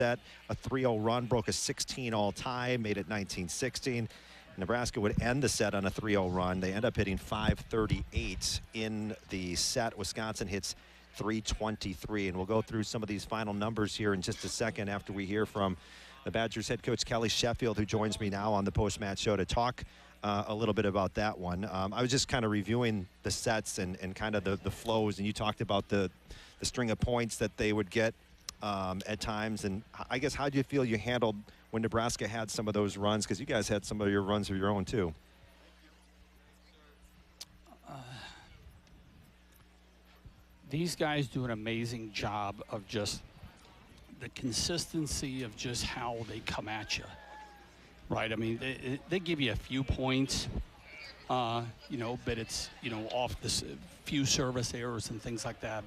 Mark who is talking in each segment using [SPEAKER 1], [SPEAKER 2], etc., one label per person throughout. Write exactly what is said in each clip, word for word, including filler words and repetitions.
[SPEAKER 1] set. A three oh run broke a sixteen all-time, made it nineteen sixteen. Nebraska would end the set on a three oh run. They end up hitting five thirty-eight in the set. Wisconsin hits three twenty-three, and we'll go through some of these final numbers here in just a second after we hear from the Badgers head coach Kelly Sheffield, who joins me now on the post-match show to talk uh, a little bit about that one. Um, I was just kind of reviewing the sets and, and kind of the, the flows, and you talked about the, the string of points that they would get um, at times. And I guess how do you feel you handled when Nebraska had some of those runs? Because you guys had some of your runs of your own, too.
[SPEAKER 2] Uh, these guys do an amazing job of just the consistency of just how they come at you, right? I mean, they, they give you a few points, uh, you know, but it's, you know, off this few service errors and things like that.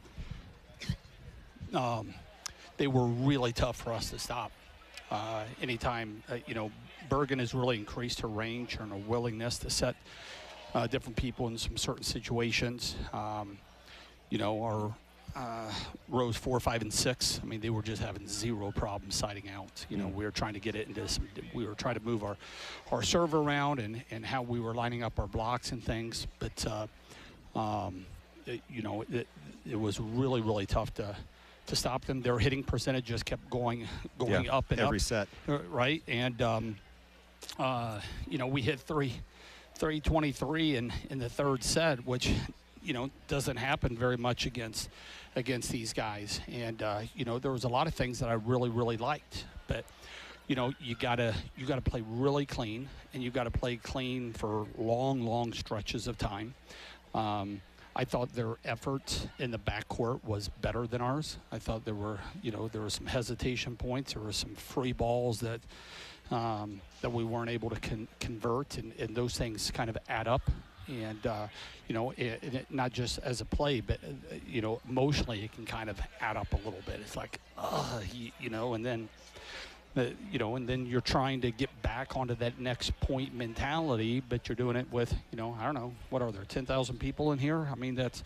[SPEAKER 2] But um, they were really tough for us to stop. Uh, anytime, uh, you know, Bergen has really increased her range and her willingness to set uh, different people in some certain situations. Um, you know, our uh, rows four, five, and six, I mean, they were just having zero problem siding out. You know, we were trying to get it into some, we were trying to move our, our serve around and, and how we were lining up our blocks and things. But, uh, um, it, you know, it, it was really, really tough to, to stop them. Their hitting percentage just kept going going
[SPEAKER 1] yeah,
[SPEAKER 2] up and
[SPEAKER 1] every
[SPEAKER 2] up.
[SPEAKER 1] set.
[SPEAKER 2] Right? And, um, uh, you know, we hit three, three twenty-three in, in the third set, which, you know, doesn't happen very much against against these guys. And, uh, you know, there was a lot of things that I really, really liked. But, you know, you got to you got to play really clean, and you got to play clean for long, long stretches of time. Um, I thought their effort in the backcourt was better than ours. I thought there were, you know, there were some hesitation points. There were some free balls that um, that we weren't able to con- convert, and, and those things kind of add up. And, uh, you know, it, it, not just as a play, but, uh, you know, emotionally it can kind of add up a little bit. It's like, uh, you, you know, and then, uh, you know, and then you're trying to get back onto that next point mentality, but you're doing it with, you know, I don't know, what are there, ten thousand people in here? I mean, that's,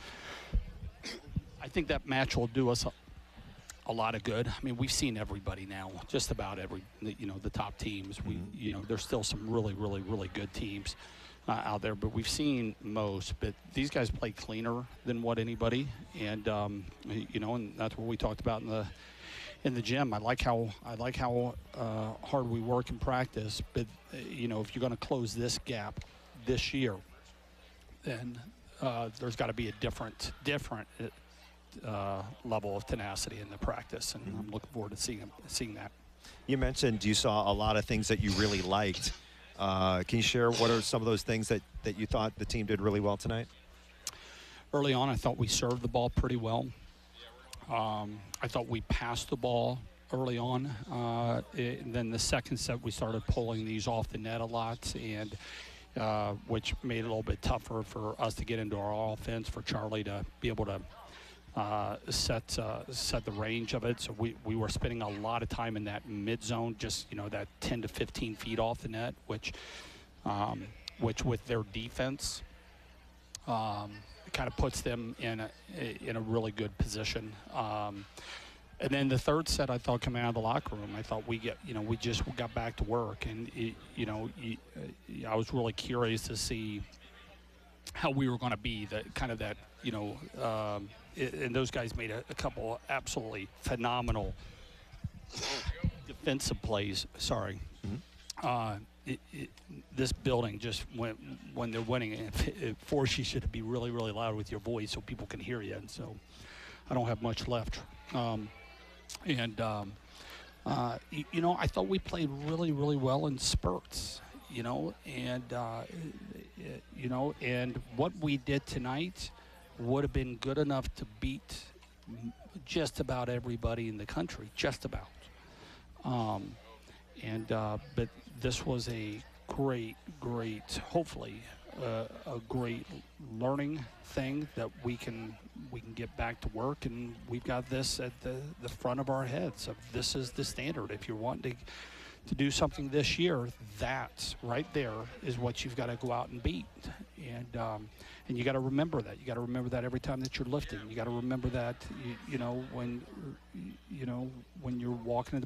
[SPEAKER 2] I think that match will do us a, a lot of good. I mean, we've seen everybody now, just about every, you know, the top teams. We, you know, there's still some really, really, really good teams uh, out there, but we've seen most. But these guys play cleaner than what anybody, and um, you know, and that's what we talked about in the in the gym. I like how I like how uh, hard we work in practice. But uh, you know, if you're going to close this gap this year, then uh, there's got to be a different different. Uh, level of tenacity in the practice, and I'm looking forward to seeing seeing that.
[SPEAKER 1] You mentioned you saw a lot of things that you really liked. Uh, can you share what are some of those things that, that you thought the team did really well tonight?
[SPEAKER 2] Early on, I thought we served the ball pretty well. Um, I thought we passed the ball early on. Uh, it, and then the second set, we started pulling these off the net a lot, and uh, which made it a little bit tougher for us to get into our offense, for Charlie to be able to Uh, set uh, set the range of it. So we, we were spending a lot of time in that mid zone, just, you know, that ten to fifteen feet off the net, which um, which with their defense um, kind of puts them in a in a really good position. Um, and then the third set, I thought, coming out of the locker room, I thought we get you know we just got back to work, and it, you know you, I was really curious to see how we were going to be, that kind of that you know. Um, and those guys made a, a couple absolutely phenomenal defensive plays. Sorry. Mm-hmm. Uh, it, it, this building just, when, when they're winning, it, it forces you to be really, really loud with your voice so people can hear you. And so I don't have much left. Um, and, um, uh, you, you know, I thought we played really, really well in spurts, you know, and, uh, you know, and what we did tonight would have been good enough to beat just about everybody in the country, just about. Um, and uh, but this was a great, great, hopefully uh, a great learning thing that we can we can get back to work, and we've got this at the, the front of our heads of this is the standard. If you're wanting to to do something this year, that right there is what you've got to go out and beat. And um, and you got to remember that. You got to remember that every time that you're lifting. You got to remember that, you, you know, when, you know, when you're walking in the